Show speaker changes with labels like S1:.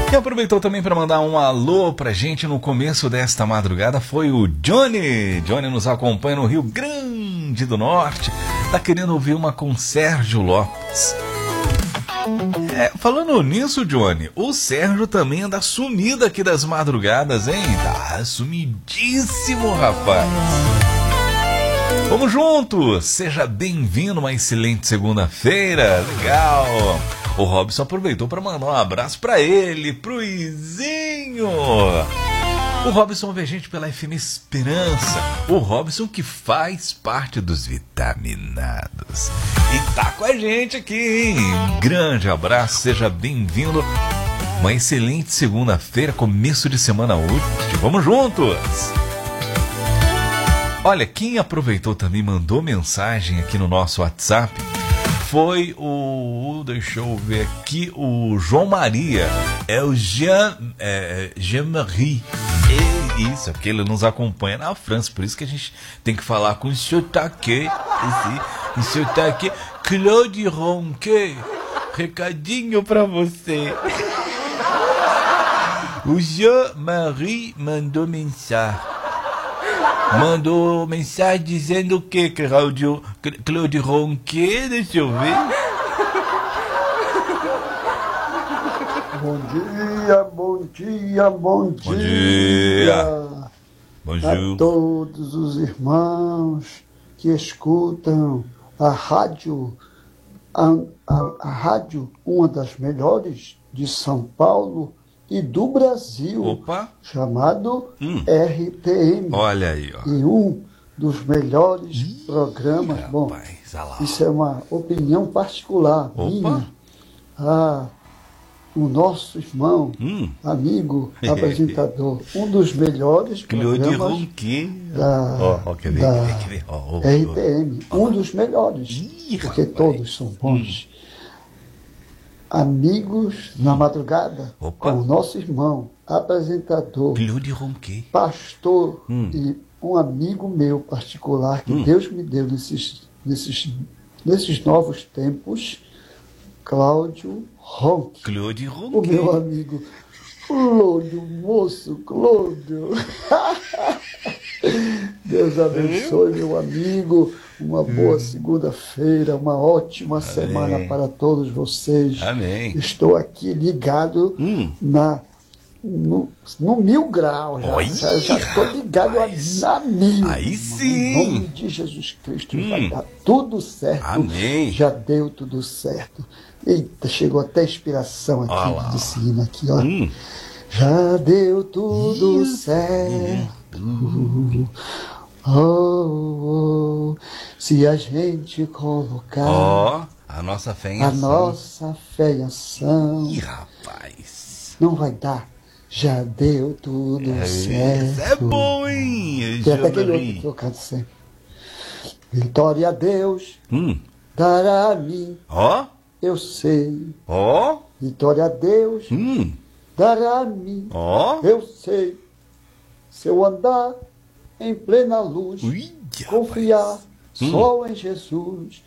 S1: Quem aproveitou também para mandar um alô pra gente no começo desta madrugada foi o Johnny. Johnny nos acompanha no Rio Grande do Norte. Tá querendo ouvir uma com Sérgio Lopes. Falando nisso, Johnny, o Sérgio também anda sumido aqui das madrugadas, hein? Tá sumidíssimo, rapaz. Vamos juntos! Seja bem-vindo, uma excelente segunda-feira. Legal! O Robson aproveitou para mandar um abraço para ele, pro Izinho. O Robson vê a gente pela FM Esperança. O Robson que faz parte dos Vitaminados. E tá com a gente aqui, hein? Um grande abraço, seja bem-vindo. Uma excelente segunda-feira, começo de semana útil. Vamos juntos! Olha, quem aproveitou também mandou mensagem aqui no nosso WhatsApp foi deixa eu ver aqui, o João Maria. É o Jean-Marie. Isso, porque ele nos acompanha na França, por isso que a gente tem que falar com o sotaque. O sotaque. Claude Ronquet, recadinho pra você. O Jean-Marie mandou mensagem dizendo o que, Claude Ronquet? Deixa eu ver.
S2: Bom dia, bom dia, bom dia.
S1: Bonjour.
S2: A todos os irmãos que escutam a rádio, a rádio, uma das melhores de São Paulo e do Brasil.
S1: Opa.
S2: Chamado RTM.
S1: Olha aí, ó.
S2: E um dos melhores programas.
S1: Rapaz,
S2: bom, isso é uma opinião particular minha. O nosso irmão, amigo, apresentador, um dos melhores programas da RTM. Um dos melhores, porque todos são bons. Amigos na madrugada, com o nosso irmão, apresentador, pastor e um amigo meu particular que Deus me deu nesses novos tempos, Cláudio Ronque. O meu amigo Cláudio, moço Cláudio. Deus abençoe, meu amigo. Uma boa segunda-feira, uma ótima semana para todos vocês.
S1: Amém.
S2: Estou aqui ligado no 1000 graus. Já estou ligado na 1000.
S1: Aí sim.
S2: Em nome de Jesus Cristo vai dar tudo certo.
S1: Amém.
S2: Já deu tudo certo. Eita, chegou até inspiração aqui desse hino aqui, ó. Já deu tudo certo. Se a gente colocar
S1: a nossa fé em
S2: ação,
S1: rapaz,
S2: não vai dar. Já deu tudo certo.
S1: Isso é bom, hein?
S2: Tem até aquele outro que eu canto sempre. Vitória a Deus dará a mim. Eu sei. Vitória a Deus dará a mim. Eu sei. Se eu andar em plena luz, confiar só em Jesus,